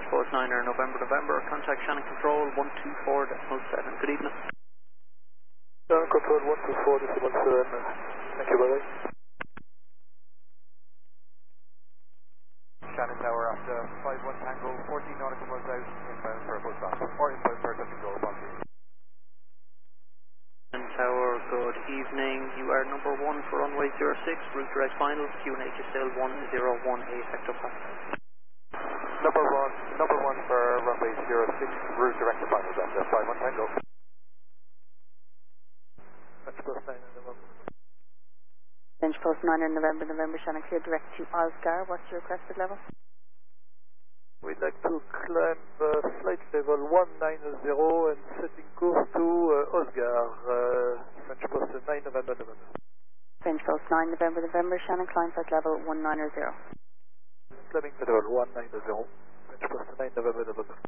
Post 9 November, contact Shannon Control 124.07. Good evening. Shannon Control 124.07. Thank you, bye-bye. Shannon Tower after 51 Tango, 14 nautical miles out, inbound for a full stop, or inbound for a touch and go, apologies. Shannon Tower, good evening. You are number 1 for runway 06, route direct final, QNH is still 1018, Hector Papa. Number one for runway 06, route direct to final, after 51 Tango. French Post 9 November. French Post 9 November, Shannon clear direct to Oscar. What's your requested level? We'd like to climb flight level 190 and setting course to Oscar, French Post 9 November. French Post 9 November, Shannon climb flight level 190. Climbing level 190, French Post 9 November.